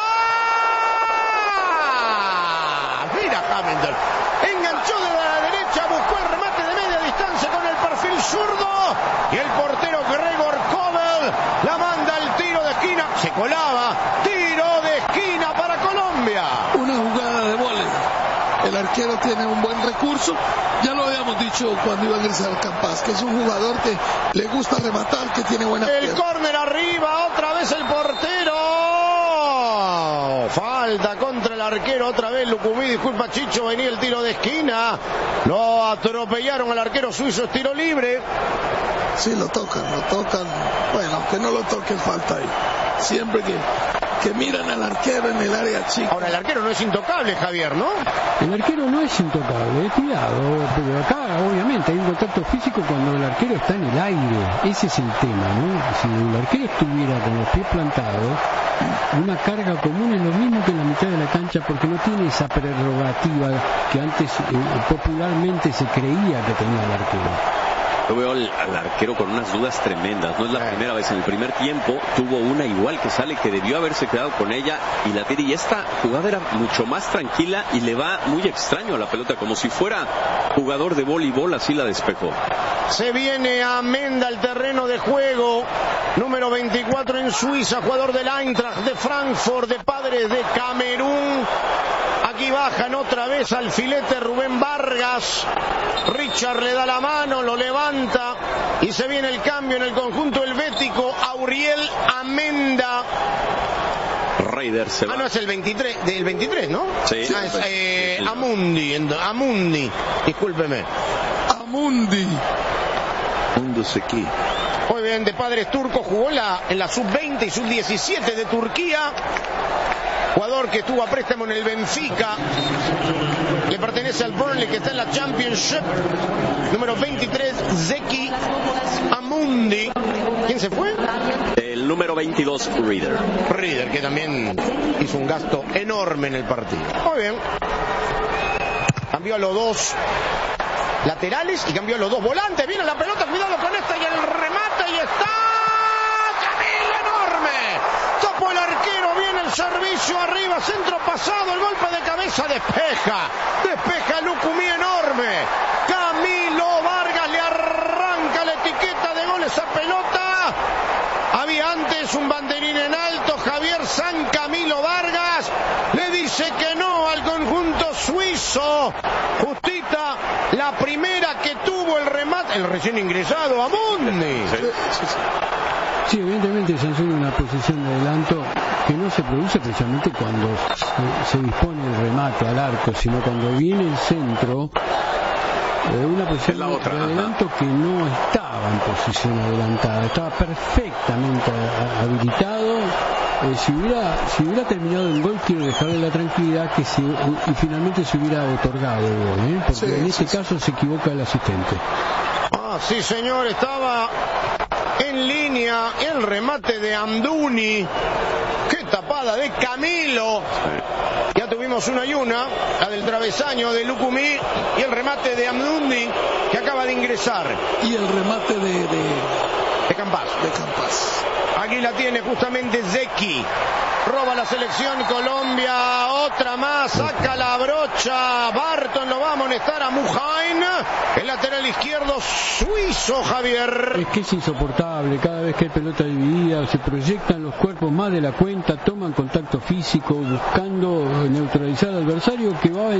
Mira Hamilton. Enganchó de la derecha, buscó el remate de media distancia con el perfil zurdo. Y el portero Gregor Kobel la manda al tiro de esquina. Se colaba. Tiro de esquina para Colombia. Una jugada de vóley. El arquero tiene un buen recurso. Ya lo habíamos dicho cuando iba a ingresar Campas, que es un jugador que le gusta rematar, que tiene buena pierna. El córner arriba, otra vez el portero. Falta contra el arquero, otra vez Lucumí. Disculpa Chicho, venía el tiro de esquina. Lo atropellaron al arquero suizo, es tiro libre. Sí, lo tocan. Bueno, aunque no lo toquen, falta ahí. Siempre que miran al arquero en el área chica. Ahora, el arquero no es intocable, Javier, ¿no? El arquero no es intocable, cuidado, pero acá obviamente hay un contacto físico cuando el arquero está en el aire. Ese es el tema, ¿no? Si el arquero estuviera con los pies plantados, una carga común es lo mismo que en la mitad de la cancha, porque no tiene esa prerrogativa que antes popularmente se creía que tenía el arquero. Yo veo al arquero con unas dudas tremendas. No es la primera vez. En el primer tiempo tuvo una igual que sale, que debió haberse quedado con ella y la tira. Y esta jugada era mucho más tranquila y le va muy extraño a la pelota, como si fuera jugador de voleibol, así la despejó. Se viene Amenda al terreno de juego. Número 24 en Suiza, jugador del Eintracht de Frankfurt, de padres de Camerún. Aquí bajan otra vez al filete Rubén Vargas. Richard le da la mano, lo levanta y se viene el cambio en el conjunto helvético. Auriel Amenda. Raider se va. No es el 23, del 23, ¿no? Sí. Amundi, discúlpeme. Amundi. Mundo Sequi. Muy bien, de padres turcos, jugó en la sub-20 y sub-17 de Turquía. Jugador que estuvo a préstamo en el Benfica. Le pertenece al Burnley, que está en la Championship. Número 23, Zeki Amundi. ¿Quién se fue? El número 22, Reader, que también hizo un gasto enorme en el partido. Muy bien. Cambió a los 2 laterales y cambió a los 2 volantes. Viene la pelota, cuidado con esta y el remate, y está Camilo enorme. Topó el arquero, viene el servicio arriba, centro pasado, el golpe de cabeza, despeja Lucumí enorme. Camilo Vargas le arranca la etiqueta de gol esa pelota. Había antes un banderín en alto. Javier San Camilo Vargas le dice que no al conjunto suizo. Justita, la primera que tuvo el remate, el recién ingresado Amundi. Sí, evidentemente sanciona una posición de adelanto que no se produce precisamente cuando se dispone el remate al arco, sino cuando viene el centro. Una posición de adelanto que no estaba en posición adelantada, estaba perfectamente habilitado. Si hubiera terminado el gol, quiero dejarle la tranquilidad que y finalmente se hubiera otorgado el gol, porque en este caso se equivoca el asistente. Sí señor, estaba en línea el remate de Amdouni. Qué tapada de Camilo. Ya tuvimos una y una, la del travesaño de Lucumí y el remate de Amdouni, que acaba de ingresar. Y el remate de Campas. De Campas. Aquí la tiene justamente Zeki. Roba la selección Colombia, otra más, saca la brocha, Barton lo va a amonestar a Muhain, el lateral izquierdo suizo, Javier. Es que es insoportable, cada vez que hay pelota dividida, se proyectan los cuerpos más de la cuenta, toman contacto físico, buscando neutralizar al adversario que va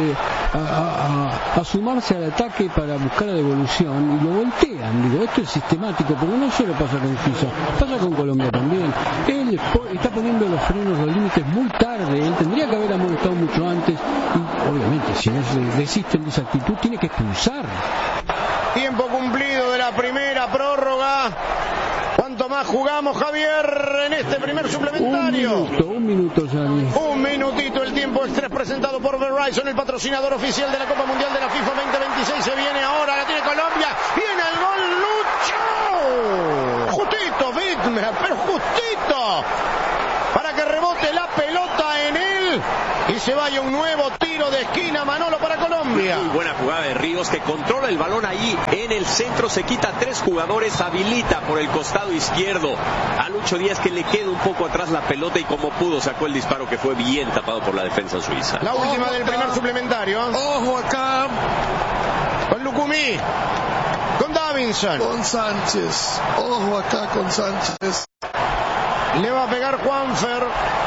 a sumarse al ataque para buscar la devolución, y lo voltean. Digo, esto es sistemático, porque no solo pasa con Suiza, pasa con Colombia también. Él está poniendo los frenos, los límites muy tarde, él tendría que haber amonestado mucho antes, y obviamente si no se desisten de esa actitud tiene que expulsar. Tiempo cumplido de la primera prórroga. ¿Cuánto más jugamos, Javier, en este primer suplementario? Un minuto, Gianni. Un minutito, el tiempo extra presentado por Verizon, el patrocinador oficial de la Copa Mundial de la FIFA 2026. Se viene ahora, la tiene Colombia, viene el gol, Lucho. Justito, Wittmer, pero justito, para que rebote la pelota en él y se vaya un nuevo tiro de esquina, Manolo, para Colombia. Muy buena jugada de Ríos, que controla el balón ahí en el centro, se quita 3 jugadores, habilita por el costado izquierdo a Lucho Díaz, que le queda un poco atrás la pelota y como pudo sacó el disparo, que fue bien tapado por la defensa suiza. La última del primer suplementario. Ojo acá con Lucumí, con Davinson, con Sánchez. Ojo acá con Sánchez. Le va a pegar Juanfer.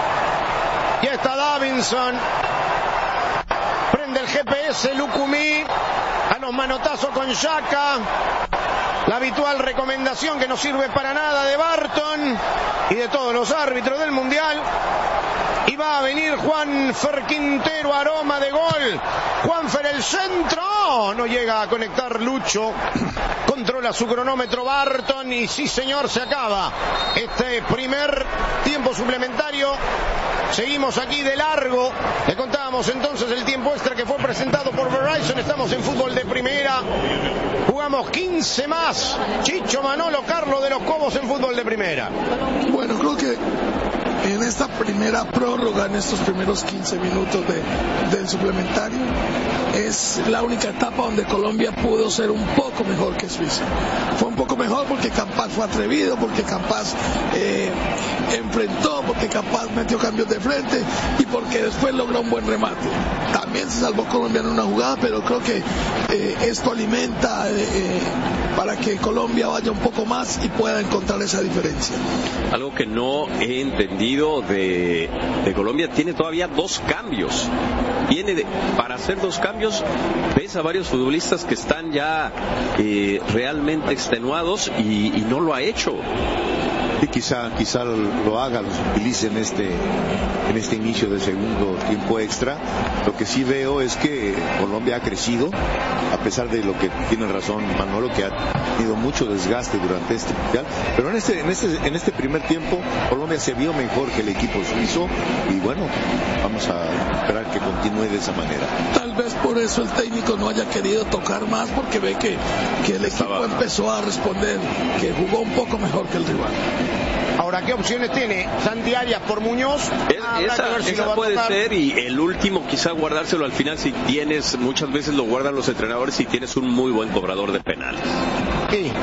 Y está Davinson. Prende el GPS Lucumí. A los manotazos con Xhaka. La habitual recomendación que no sirve para nada de Barton y de todos los árbitros del Mundial. Y va a venir Juanfer Quintero, aroma de gol. Juanfer, el centro. No llega a conectar Lucho. Controla su cronómetro Barton y sí, señor, se acaba este primer tiempo suplementario. Seguimos aquí de largo. Le contábamos entonces el tiempo extra que fue presentado por Verizon. Estamos en fútbol de primera. Jugamos 15 más. Chicho, Manolo, Carlos de los Cobos en fútbol de primera. Bueno, creo que en esta primera prórroga, en estos primeros 15 minutos del suplementario, es la única etapa donde Colombia pudo ser un poco mejor que Suiza. Fue un poco mejor porque Campas fue atrevido, porque Campas enfrentó, porque Campas metió cambios de frente y porque después logró un buen remate. También se salvó Colombia en una jugada, pero creo que esto alimenta para que Colombia vaya un poco más y pueda encontrar esa diferencia. Algo que no he entendido de Colombia, tiene todavía 2 cambios. Para hacer 2 cambios, ves a varios futbolistas que están ya realmente extenuados y no lo ha hecho. Y quizá lo haga, los utilice en este inicio de segundo tiempo extra. Lo que sí veo es que Colombia ha crecido, a pesar de lo que tiene razón Manolo, que ha tenido mucho desgaste durante este mundial. Pero en este primer tiempo Colombia se vio mejor que el equipo suizo y bueno, vamos a esperar que continúe de esa manera. Tal vez por eso el técnico no haya querido tocar más, porque ve que el equipo empezó a responder, que jugó un poco mejor que el rival. Ahora, ¿qué opciones tiene Santi Arias por Muñoz? Esa puede ser, y el último quizá guardárselo al final si tienes, muchas veces lo guardan los entrenadores si tienes un muy buen cobrador de penales. Sí,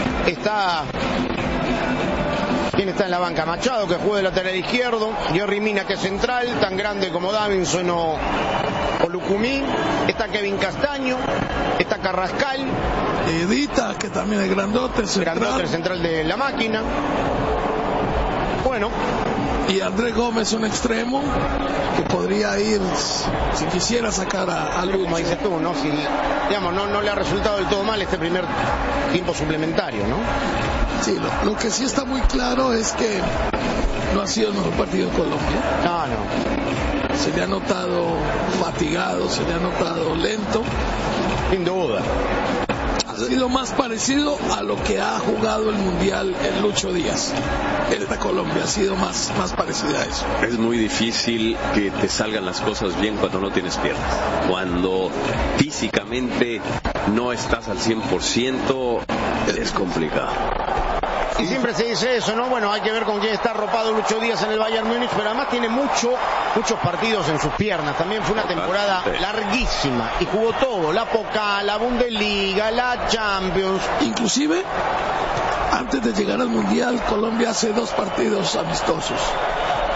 ¿quién está en la banca? Machado, que juega de lateral izquierdo, Jerry Mina, que es central, tan grande como Davinson o Lucumí, está Kevin Castaño, está Carrascal, Edita, que también es grandote, central de la máquina. Bueno, y Andrés Gómez, un extremo que podría ir, si quisiera, sacar a Lucho. Como dices tú, ¿no? Si, digamos, no le ha resultado del todo mal este primer tiempo suplementario, ¿no? Sí, lo que sí está muy claro es que no ha sido el mejor partido de Colombia. No. Se le ha notado fatigado, se le ha notado lento. Sin duda. Ha sido más parecido a lo que ha jugado el Mundial el Lucho Díaz. Esta Colombia ha sido más parecida a eso. Es muy difícil que te salgan las cosas bien cuando no tienes piernas. Cuando físicamente no estás al 100%, es complicado. Y siempre se dice eso, ¿no? Bueno, hay que ver con quién está arropado Lucho Díaz en el Bayern Múnich, pero además tiene muchos partidos en sus piernas. También fue una temporada larguísima y jugó todo, la Pokal, la Bundesliga, la Champions. Inclusive, antes de llegar al Mundial, Colombia hace 2 partidos amistosos.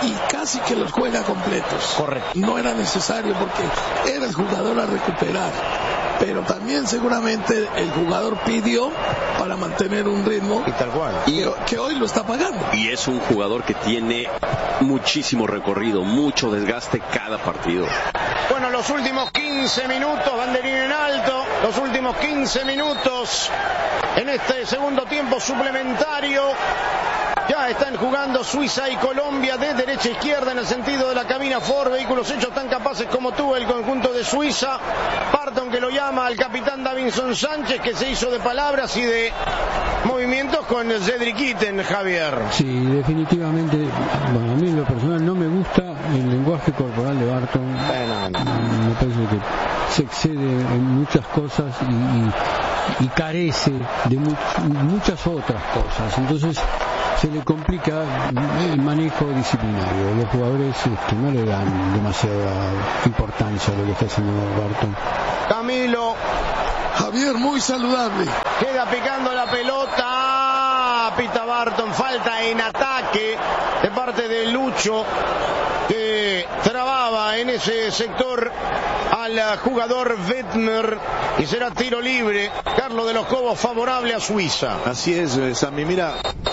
y casi que los juega completos. Correcto. No era necesario porque era el jugador a recuperar, pero también seguramente el jugador pidió para mantener un ritmo y tal cual, que hoy lo está pagando. Y es un jugador que tiene muchísimo recorrido, mucho desgaste cada partido. Bueno, los últimos 15 minutos, banderín en alto, los últimos 15 minutos en este segundo tiempo suplementario. Ya están jugando Suiza y Colombia de derecha a izquierda en el sentido de la cabina Ford. Vehículos hechos tan capaces como tú, el conjunto de Suiza. Parton, que lo llama al capitán Davinson Sánchez, que se hizo de palabras y de movimientos con Cedric Itten, Javier. Sí, definitivamente. Bueno, a mí en lo personal no me gusta el lenguaje corporal de Barton. Me parece que se excede en muchas cosas y carece de muchas otras cosas. Entonces se le complica el manejo disciplinario. Los jugadores no le dan demasiada importancia a lo que está haciendo Barton. Camilo. Javier, muy saludable. Queda picando la pelota. Pita Barton. Falta en ataque de parte de Lucho, que trababa en ese sector al jugador Wettner, y será tiro libre. Carlos de los Cobos, favorable a Suiza. Así es, Sammy. Mira,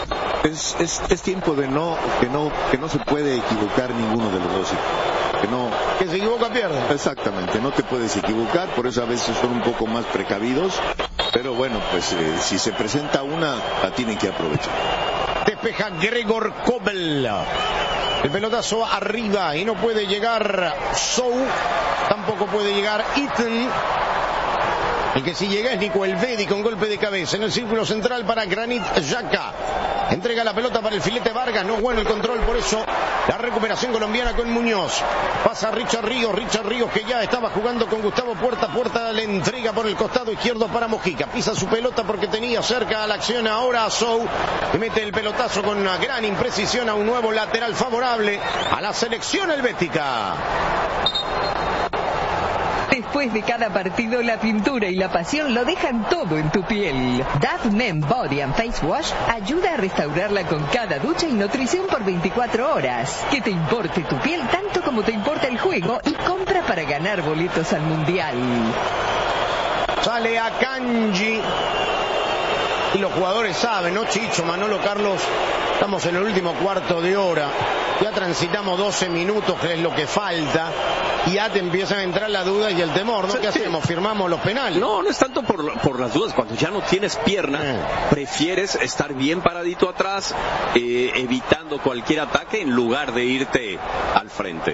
es tiempo de que no se puede equivocar ninguno de los dos. Que se equivoca pierde. Exactamente, no te puedes equivocar, por eso a veces son un poco más precavidos, pero bueno, pues si se presenta una, la tienen que aprovechar. Despeja Gregor Kobel. El pelotazo arriba y no puede llegar Sou, tampoco puede llegar Itten. El que sí llega es Nico Elvedi con golpe de cabeza en el círculo central para Granit Xhaka. Entrega la pelota para el filete Vargas, no es bueno el control, por eso la recuperación colombiana con Muñoz. Pasa Richard Ríos que ya estaba jugando con Gustavo Puerta le entrega por el costado izquierdo para Mojica. Pisa su pelota porque tenía cerca a la acción ahora a Sou, y mete el pelotazo con una gran imprecisión a un nuevo lateral favorable a la selección helvética. Después de cada partido, la pintura y la pasión lo dejan todo en tu piel. Dove Men Body and Face Wash ayuda a restaurarla con cada ducha y nutrición por 24 horas. Que te importe tu piel tanto como te importa el juego, y compra para ganar boletos al Mundial. Sale a Kanji. Y los jugadores saben, ¿no, Chicho, Manolo, Carlos? Estamos en el último cuarto de hora. Ya transitamos 12 minutos, que es lo que falta. Y ya te empiezan a entrar la duda y el temor, ¿no? ¿Qué hacemos? ¿Firmamos los penales? No es tanto por las dudas. Cuando ya no tienes pierna, prefieres estar bien paradito atrás, evitando cualquier ataque en lugar de irte al frente.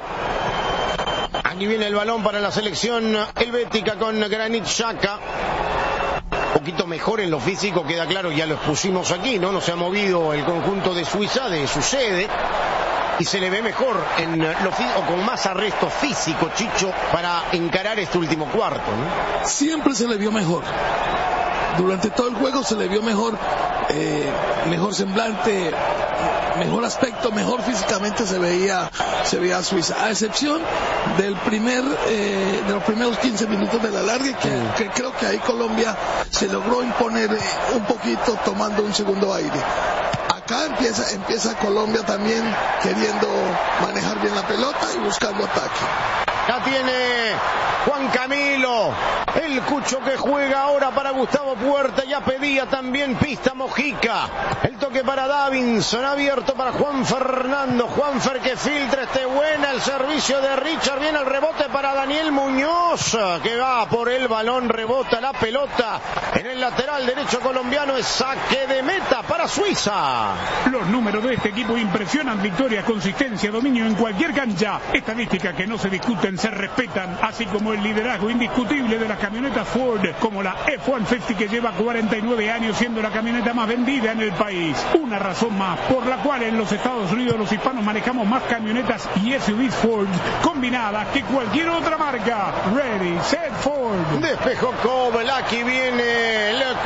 Aquí viene el balón para la selección helvética con Granit Xhaka. Un poquito mejor en lo físico, queda claro, ya lo expusimos aquí, ¿no? No se ha movido el conjunto de Suiza de su sede, y se le ve mejor en lo físico, con más arresto físico, Chicho, para encarar este último cuarto, ¿no? Siempre se le vio mejor. Durante todo el juego se le vio mejor, mejor semblante, mejor aspecto, mejor físicamente se veía a Suiza, a excepción de los primeros 15 minutos de la larga, que creo que ahí Colombia se logró imponer un poquito, tomando un segundo aire. Acá empieza Colombia también queriendo manejar bien la pelota y buscando ataque. Ya tiene Juan Camilo, el Cucho, que juega ahora para Gustavo Puerta. Ya pedía también pista Mojica. El toque para Davinson, abierto para Juan Fernando. Juanfer, que filtra, buena el servicio de Richard. Viene el rebote para Daniel Muñoz, que va por el balón, rebota la pelota en el lateral derecho colombiano. Es saque de meta para Suiza. Los números de este equipo impresionan: victoria, consistencia, dominio en cualquier cancha. Estadísticas que no se discuten, se respetan, así como el liderazgo indiscutible de las camionetas Ford, como la F-150, que lleva 49 años siendo la camioneta más vendida en el país. Una razón más por la cual en los Estados Unidos los hispanos manejamos más camionetas y SUVs Ford combinadas que cualquier otra marca. Ready, set, Ford. Despejó Kobel, aquí viene el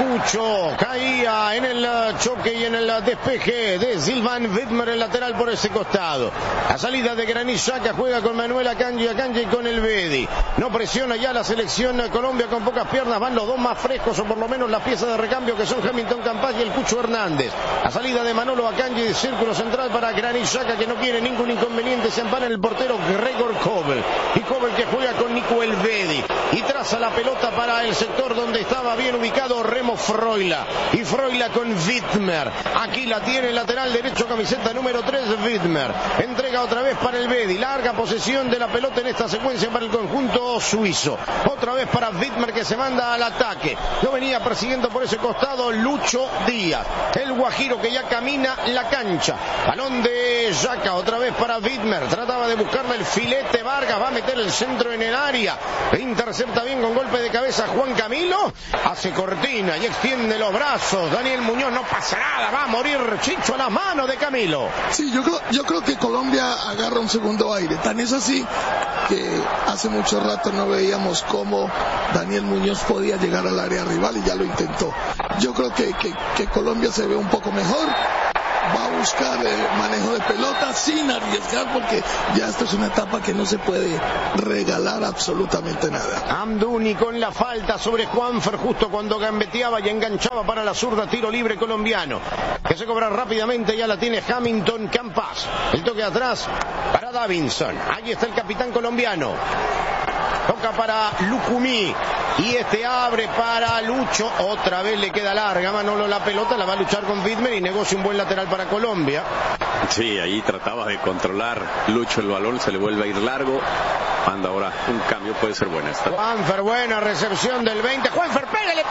Cucho. Caía en el choque y en el despeje de Silvan Widmer, el lateral por ese costado. La salida de Granit Xhaka, juega con Manuel Akanji con el Bedi. No presiona ya la selección Colombia con pocas piernas. Van los dos más frescos, o por lo menos las piezas de recambio, que son Hamilton Campas y el Cucho Hernández. La salida de Manolo Akanji de círculo central para Granit Xhaka, que no quiere ningún inconveniente. Se ampara en el portero Gregor Kobel. Y Kobel que juega con Nico Elvedi. Y traza la pelota para el sector donde estaba bien ubicado Remo Freuler. Y Freuler con Widmer. Aquí la tiene el lateral derecho, camiseta número 3, Widmer. Entrega otra vez para Elvedi. Larga posesión de la pelota en esta secuencia para el conjunto suizo. Otra vez para Widmer, que se manda al ataque. Lo venía persiguiendo por ese costado Lucho Díaz. El guajiro que ya camina la cancha. Balón de Xhaka, otra vez para Widmer. Trataba de buscarle el filete Vargas. Va a meter el centro en el área. Intercepta bien con golpe de cabeza Juan Camilo. Hace cortina y extiende los brazos. Daniel Muñoz, no pasa nada. Va a morir Chicho a las manos de Camilo. Sí, yo creo que Colombia agarra un segundo aire. Tan es así que hace mucho rato no veíamos cómo Daniel Muñoz podía llegar al área rival y ya lo intentó. Yo creo que Colombia se ve un poco mejor. Va a buscar manejo de pelota sin arriesgar, porque ya esto es una etapa que no se puede regalar absolutamente nada. Amdouni con la falta sobre Juanfer justo cuando gambeteaba y enganchaba para la zurda. Tiro libre colombiano que se cobra rápidamente. Ya la tiene Hamilton Campas. El toque atrás para Davinson. Ahí está el capitán colombiano. Toca para Lucumí y este abre para Lucho. Otra vez le queda larga Manolo la pelota. La va a luchar con Widmer y negocia un buen lateral para Colombia. Sí, ahí trataba de controlar Lucho el balón. Se le vuelve a ir largo. Anda ahora un cambio, puede ser buena esta. Juanfer, buena recepción del 20. Juanfer, pégale.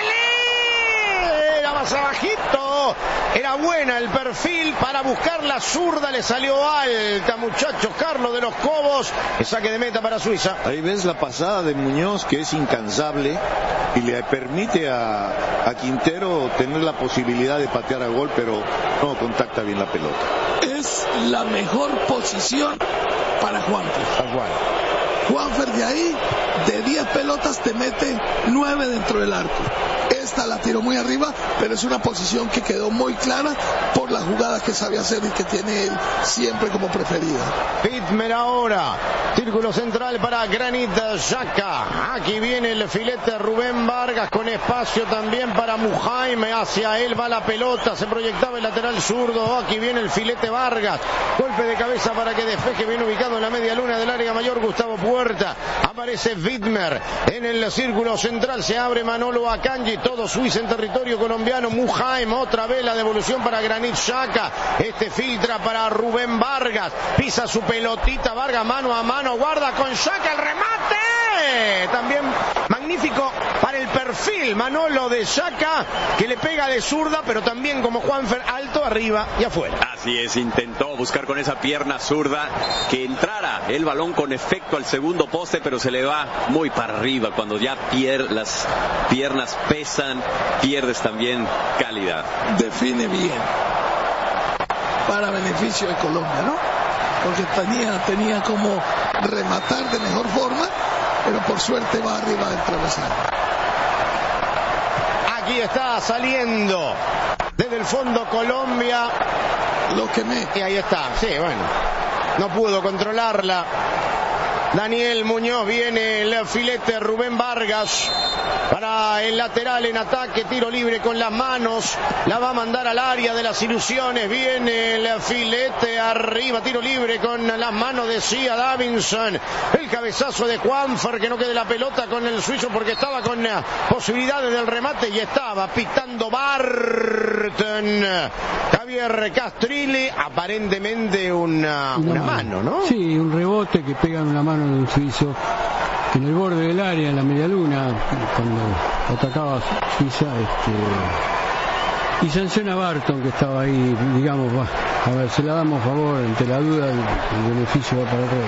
Era más abajito. Era buena el perfil para buscar la zurda. Le salió alta, muchachos. Carlos de los Cobos. El saque de meta para Suiza. Ahí ves la pasada de Muñoz, que es incansable y le permite a Quintero tener la posibilidad de patear a gol, pero no contacta bien la pelota. Es la mejor posición para Juanfer. Juanfer de ahí, de 10 pelotas te mete 9 dentro del arco. Esta la tiró muy arriba, pero es una posición que quedó muy clara por las jugadas que sabe hacer y que tiene él siempre como preferida. Widmer ahora, círculo central para Granit Xhaka. Aquí viene el filete Rubén Vargas con espacio también para Mujaime. Hacia él va la pelota, se proyectaba el lateral zurdo. Aquí viene el filete Vargas. Golpe de cabeza para que despeje, bien ubicado en la media luna del área mayor Gustavo Puerta. Aparece Widmer en el círculo central, se abre Manolo Akanji. Todo Suiza en territorio colombiano. Mujaim, otra vez la devolución para Granit Xhaka. Este filtra para Rubén Vargas. Pisa su pelotita Vargas mano a mano. Guarda con Xhaka el remate. También magnífico para el perfil Manolo de Xhaka, que le pega de zurda, pero también como Juanfer, alto, arriba y afuera. Así es, intentó buscar con esa pierna zurda que entrara el balón con efecto al segundo poste, pero se le va muy para arriba. Cuando ya las piernas pesan, pierdes también calidad. Define bien para beneficio de Colombia, ¿no? Porque tenía como rematar de mejor forma, pero por suerte va arriba del travesaño. Aquí está saliendo desde el fondo Colombia. Lo quemé. Y ahí está, sí, bueno. No pudo controlarla Daniel Muñoz. Viene el filete Rubén Vargas para el lateral en ataque. Tiro libre con las manos. La va a mandar al área de las ilusiones. Viene el filete arriba. Tiro libre con las manos de Sia Davinson. El cabezazo de Juanfer, que no quede la pelota con el suizo porque estaba con posibilidades del remate y estaba pitando Barton. Javier Castrilli, aparentemente una mano, ¿no? Sí, un rebote que pega en una mano de un suizo en el borde del área, en la media luna, cuando atacaba Suiza, y sanciona a Barton, que estaba ahí, digamos, a ver, se la damos a favor, ante la duda el beneficio va para el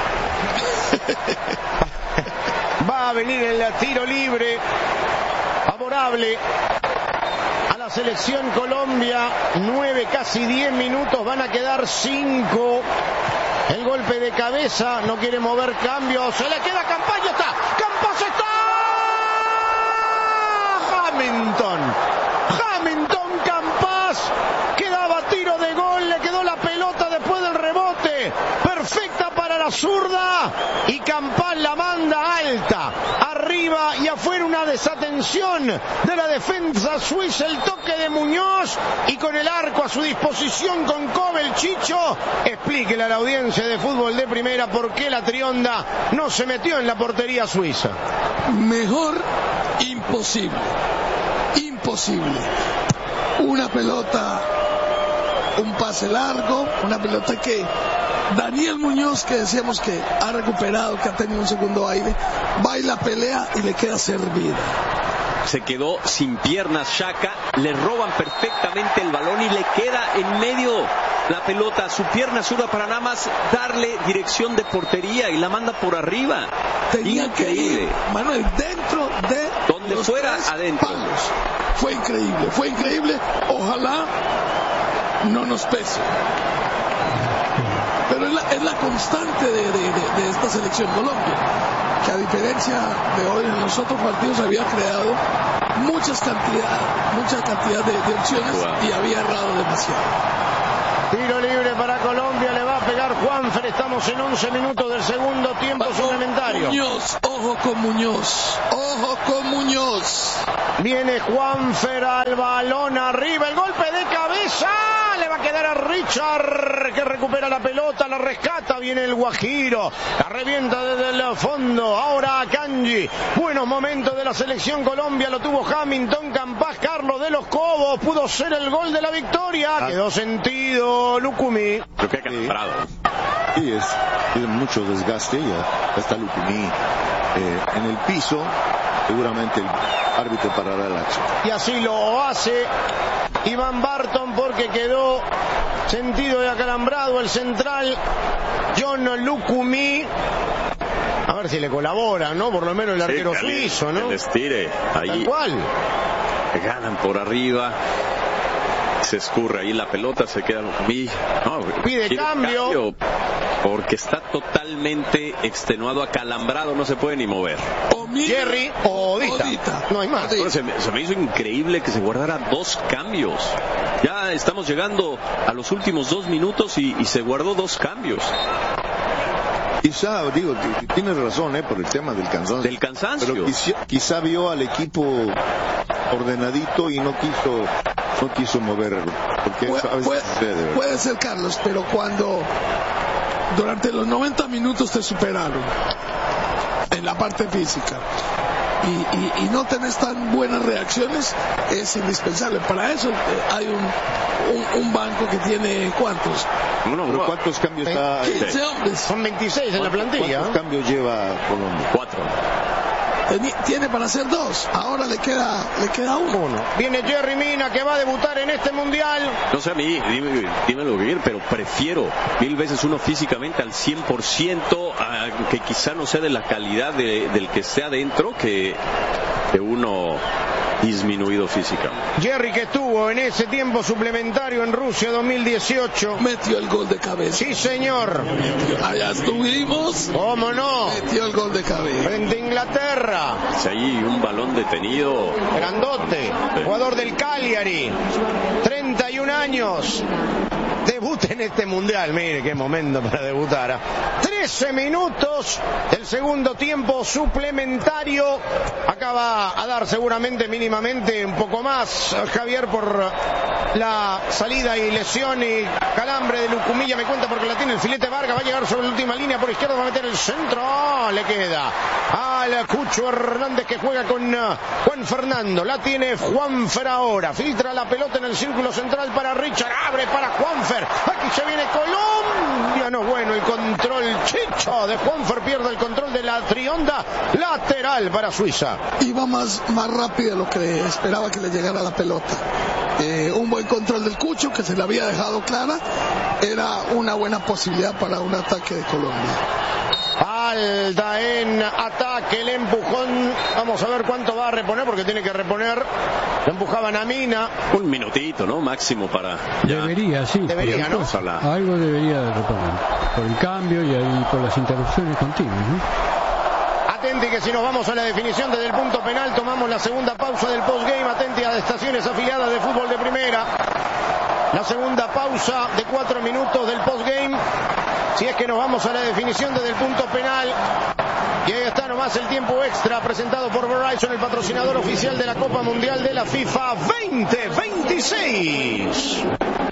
rebo. Va a venir el tiro libre favorable a la selección Colombia. 9, casi 10 minutos, van a quedar 5. El golpe de cabeza, no quiere mover cambios, se le queda Campas, ya está, Campas está, Hamilton. y Campás la manda alta, arriba y afuera, una desatención de la defensa suiza, el toque de Muñoz y con el arco a su disposición con Kobe, Chicho, explíquele a la audiencia de Fútbol de Primera por qué la Trionda no se metió en la portería suiza. Mejor imposible, imposible. Una pelota, un pase largo, una pelota que Daniel Muñoz, que decíamos que ha recuperado, que ha tenido un segundo aire, va y la pelea y le queda servida. Se quedó sin piernas Xhaka, le roban perfectamente el balón y le queda en medio la pelota, su pierna zurda para nada más darle dirección de portería y la manda por arriba. Tenía que ir, Manuel, dentro de donde los fuera, adentro. Palos. Fue increíble. Ojalá no nos pese. Pero es la constante de esta selección Colombia, que a diferencia de hoy en los otros partidos había creado mucha cantidad de opciones y había errado demasiado. Tiro libre para Colombia, le va a pegar Juanfer, estamos en 11 minutos del segundo tiempo suplementario. Ojo con Muñoz. Viene Juanfer al balón arriba, el golpe de cabeza, le va a quedar a Richard, que recupera la pelota, la rescata, viene el Guajiro, la revienta desde el fondo, ahora a Kanji, buenos momentos de la selección Colombia, lo tuvo Hamilton, Campás, Carlos de los Cobos, pudo ser el gol de la victoria, quedó sentido Lucumí. Creo que ha calambrado. Sí, es mucho desgaste, ya está Lucumí en el piso, seguramente el árbitro parará la acción. Y así lo hace Iván Barton, porque quedó sentido y acalambrado el central John Lucumí. A ver si le colabora, ¿no? Por lo menos el arquero suizo, ¿no? El estire, ahí. Tal cual. Ganan por arriba. Se escurre ahí la pelota, se queda Lucumí. No, pide cambio. Porque está totalmente extenuado, acalambrado, no se puede ni mover. Jerry o Odita. No hay más. Se me hizo increíble que se guardara 2 cambios. Ya estamos llegando a los últimos 2 minutos y se guardó 2 cambios. Quizá, digo, tienes razón, por el tema del cansancio. Del cansancio. Pero quizá vio al equipo ordenadito y no quiso moverlo. Porque a veces sucede, puede ser, Carlos, pero cuando durante los 90 minutos te superaron en la parte física y no tenés tan buenas reacciones, es indispensable. Para eso hay un banco que tiene ¿cuántos? Pero ¿cuántos cambios está? 15 hombres. Son 26 en la plantilla. ¿Cuántos cambios lleva Colombia? 4. Tiene para hacer 2, ahora le queda uno. Viene Jerry Mina, que va a debutar en este mundial. No sé a mí, dime lo que quieren, pero prefiero 1000 veces uno físicamente al 100%, que quizá no sea de la calidad del que esté adentro, que uno disminuido físicamente. Jerry, que estuvo en ese tiempo suplementario en Rusia 2018, metió el gol de cabeza. Sí, señor. Allá estuvimos. ¿Cómo no? Metió el gol de cabeza. Frente a Inglaterra. Sí, ahí un balón detenido. Grandote, jugador del Cagliari, 31 años. Debuta en este mundial, mire qué momento para debutar. 13 minutos del segundo tiempo suplementario. Acaba a dar seguramente mínimamente un poco más, Javier, por la salida y lesión y calambre de Lucumilla. Me cuenta porque la tiene el filete Vargas. Va a llegar sobre la última línea por izquierda, va a meter el centro. Le queda al Cucho Hernández, que juega con Juan Fernando. La tiene Juanfer ahora. Filtra la pelota en el círculo central para Richard. Abre para Juanfer. Aquí se viene Colombia. No, bueno, el control Chicho de Juanfer pierde el control de la Trionda. Lateral para Suiza. Iba más rápido de lo que esperaba que le llegara la pelota. Un buen control del Cucho, que se le había dejado clara. Era una buena posibilidad para un ataque de Colombia. Alta en ataque, el empujón. Vamos a ver cuánto va a reponer, porque tiene que reponer. Lo empujaban a Mina. Un minutito, ¿no? Máximo para... Debería, sí. Debería, ¿no? Algo debería de reponer. Por el cambio y ahí por las interrupciones continuas, ¿no? Atenti, que si nos vamos a la definición desde el punto penal, tomamos la segunda pausa del postgame. Atenti a las estaciones afiliadas de Fútbol de Primera. La segunda pausa de 4 minutos del postgame. Si es que nos vamos a la definición desde el punto penal. Y ahí está nomás el tiempo extra presentado por Verizon, el patrocinador oficial de la Copa Mundial de la FIFA 2026.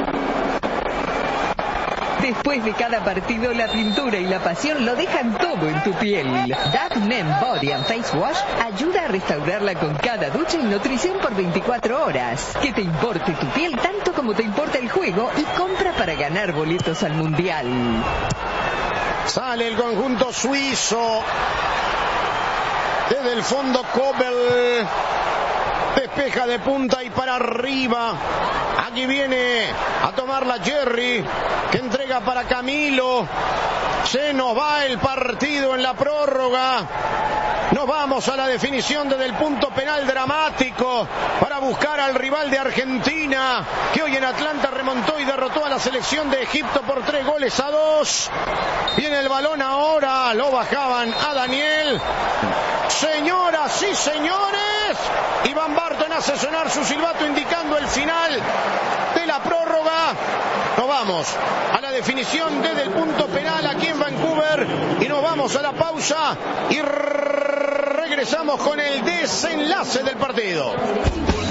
Después de cada partido, la pintura y la pasión lo dejan todo en tu piel. Dove Men Body and Face Wash ayuda a restaurarla con cada ducha y nutrición por 24 horas. Que te importe tu piel tanto como te importa el juego y compra para ganar boletos al Mundial. Sale el conjunto suizo. Desde el fondo Kobel. Despeja de punta y para arriba. Aquí viene a tomarla Jerry, que entrega para Camilo. Se nos va el partido en la prórroga. Nos vamos a la definición desde el punto penal dramático para buscar al rival de Argentina, que hoy en Atlanta remontó y derrotó a la selección de Egipto por 3-2. Viene el balón ahora, lo bajaban a Daniel. Señoras y señores, Iván Barton hace sonar su silbato indicando el final de la prórroga. Nos vamos a la definición desde el punto penal aquí en Vancouver y nos vamos a la pausa y regresamos con el desenlace del partido.